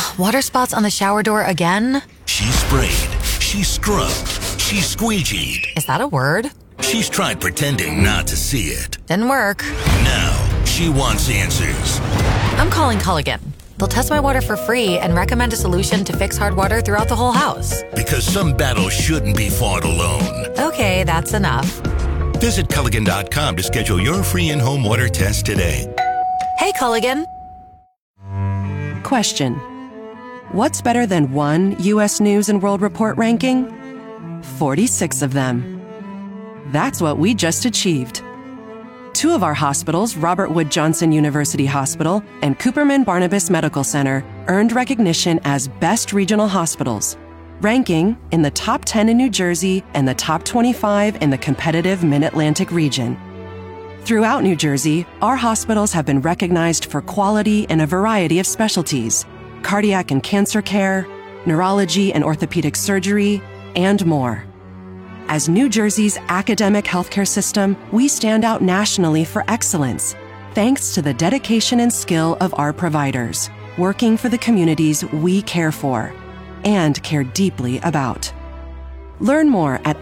Water spots on the shower door again? She sprayed. She scrubbed. She squeegeed. Is that a word? She's tried pretending not to see it. Didn't work. Now, she wants answers. I'm calling Culligan. They'll test my water for free and recommend a solution to fix hard water throughout the whole house. Because some battles shouldn't be fought alone. Okay, that's enough. Visit Culligan.com to schedule your free in-home water test today. Hey, Culligan. Question. What's better than one U.S. News and World Report ranking? 46 of them. That's what we just achieved. 2 of our hospitals, Robert Wood Johnson University Hospital and Cooperman Barnabas Medical Center, earned recognition as Best Regional Hospitals, ranking in the top 10 in New Jersey and the top 25 in the competitive Mid-Atlantic region. Throughout New Jersey, our hospitals have been recognized for quality in a variety of specialties: cardiac and cancer care, neurology and orthopedic surgery, and more. As New Jersey's academic healthcare system, we stand out nationally for excellence, thanks to the dedication and skill of our providers, working for the communities we care for and care deeply about. Learn more at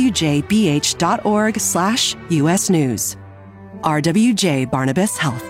rwjbh.org/US News. RWJ Barnabas Health.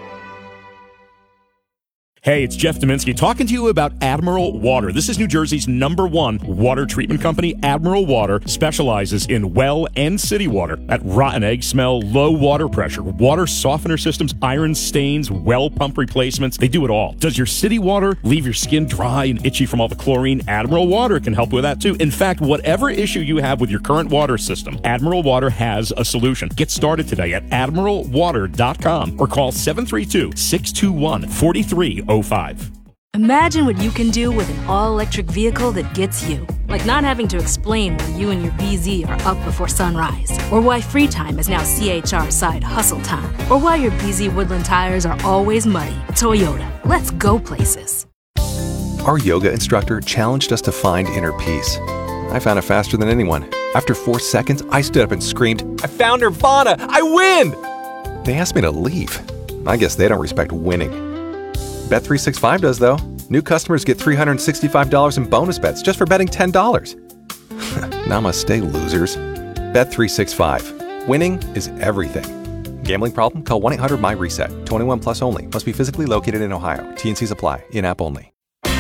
Hey, it's Jeff Dominski talking to you about Admiral Water. This is New Jersey's #1 water treatment company. Admiral Water specializes in well and city water. That rotten egg smell, low water pressure, water softener systems, iron stains, well pump replacements. They do it all. Does your city water leave your skin dry and itchy from all the chlorine? Admiral Water can help with that too. In fact, whatever issue you have with your current water system, Admiral Water has a solution. Get started today at admiralwater.com or call 732-621-4305. Imagine what you can do with an all-electric vehicle that gets you. Like not having to explain why you and your BZ are up before sunrise, or why free time is now CHR side hustle time, or why your BZ Woodland tires are always muddy. Toyota, let's go places. Our yoga instructor challenged us to find inner peace. I found it faster than anyone. After 4 seconds, I stood up and screamed, "I found Nirvana! I win!" They asked me to leave. I guess they don't respect winning. Bet365 does, though. New customers get $365 in bonus bets just for betting $10. Namaste, losers. Bet365. Winning is everything. Gambling problem? Call 1-800-MY-RESET. 21 plus only. Must be physically located in Ohio. T&Cs apply. In-app only.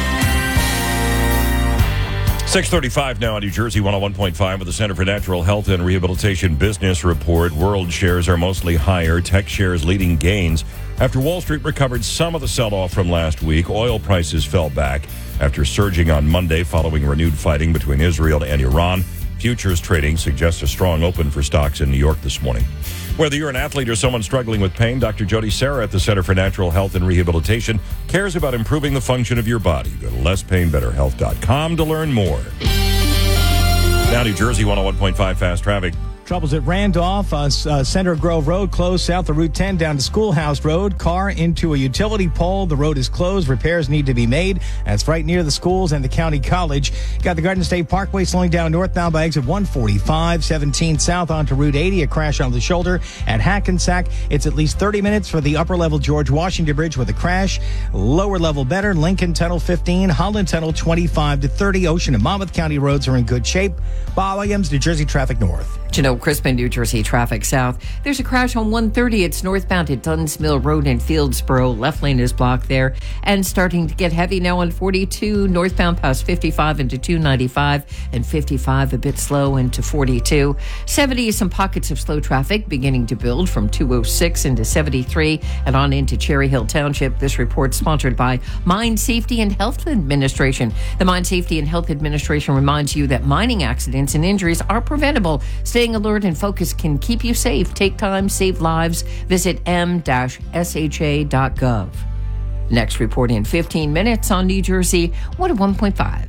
6:35 now on New Jersey 101.5 with the Center for Natural Health and Rehabilitation Business Report. World shares are mostly higher. Tech shares leading gains. After Wall Street recovered some of the sell-off from last week, oil prices fell back after surging on Monday following renewed fighting between Israel and Iran. Futures trading suggests a strong open for stocks in New York this morning. Whether you're an athlete or someone struggling with pain, Dr. Jody Serra at the Center for Natural Health and Rehabilitation cares about improving the function of your body. Go to lesspainbetterhealth.com to learn more. Now New Jersey 101.5 fast traffic. Troubles at Randolph, Center Grove Road closed south of Route 10 down to Schoolhouse Road. Car into a utility pole. The road is closed. Repairs need to be made. That's right near the schools and the county college. Got the Garden State Parkway slowing down northbound by exit 145. 17 south onto Route 80. A crash on the shoulder at Hackensack. It's at least 30 minutes for the upper level George Washington Bridge with a crash. Lower level better. Lincoln Tunnel 15. Holland Tunnel 25 to 30. Ocean and Monmouth County roads are in good shape. Bob Williams, New Jersey Traffic North. Janelle Crispin, New Jersey Traffic South. There's a crash on 130. It's northbound at Dunn's Mill Road in Fieldsboro. Left lane is blocked there. And starting to get heavy now on 42, northbound past 55 into 295, and 55 a bit slow into 42. 70 is some pockets of slow traffic beginning to build from 206 into 73 and on into Cherry Hill Township. This report sponsored by Mine Safety and Health Administration. The Mine Safety and Health Administration reminds you that mining accidents and injuries are preventable. Staying alert and focused can keep you safe. Take time, save lives. Visit m-sha.gov. Next report in 15 minutes on New Jersey 101.5.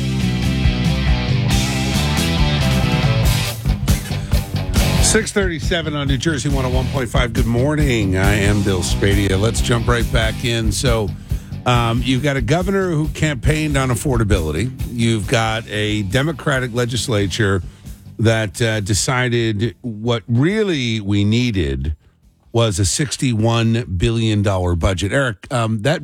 .637 on New Jersey 101.5. Good morning. I am Bill Spadia. Let's jump right back in. So you've got a governor who campaigned on affordability. You've got a Democratic legislature that decided what really we needed was a $61 billion budget. Eric, that